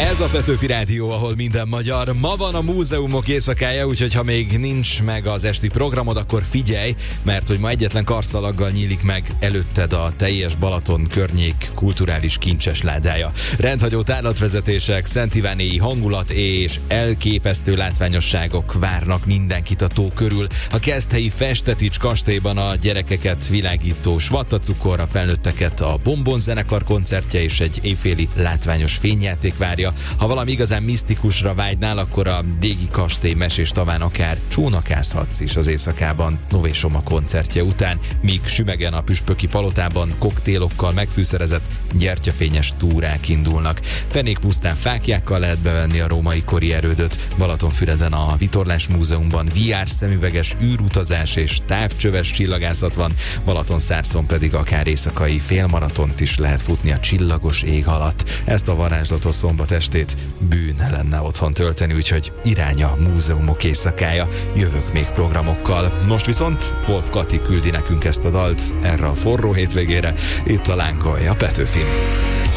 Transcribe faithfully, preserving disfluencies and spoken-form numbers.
Ez a Petőfi Rádió, ahol minden magyar. Ma van a múzeumok éjszakája, úgyhogy ha még nincs meg az esti programod, akkor figyelj, mert hogy ma egyetlen karszalaggal nyílik meg előtted a teljes Balaton környék kulturális kincses ládája. Rendhagyó tárlatvezetések, szent ivánéi hangulat és elképesztő látványosságok várnak mindenkit a tó körül. A Keszthelyi Festetics kastélyban a gyerekeket világító svattacukor, a felnőtteket a Bombon zenekar koncertje és egy éjféli látványos fényjáték várja. Ha valami igazán misztikusra vágynál, akkor a régi kastély mesés taván akár csónakázhatsz is az éjszakában Nové Soma koncertje után, míg sümegen a püspöki palotában koktélokkal megfűszerezett gyertyafényes túrák indulnak. Fenékpusztán fáklyákkal lehet bevenni a római kori erődöt, Balatonfüreden a Vitorlás Múzeumban vé er szemüveges űrutazás és távcsöves csillagászat van, Balatonszárszon pedig akár éjszakai félmaratont is lehet futni a csillagos ég alatt. Ezt a varázslatos szombat estét bűn lenne otthon tölteni, úgyhogy irány a múzeumok éjszakája, jövök még programokkal. Most viszont Wolf Kati küldi nekünk ezt a dalt erre a forró hétvégére, itt a Lángoly, a Petőfin.